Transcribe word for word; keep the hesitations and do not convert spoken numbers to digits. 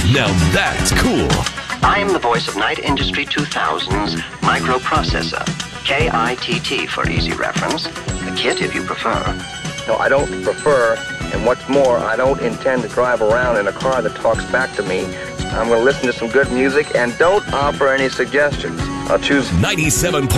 Now that's cool. I am the voice of Knight Industry two thousand's microprocessor. K I T T for easy reference. A kit if you prefer. No, I don't prefer, and what's more, I don't intend to drive around in a car that talks back to me. I'm going to listen to some good music and don't offer any suggestions. I'll choose ninety-seven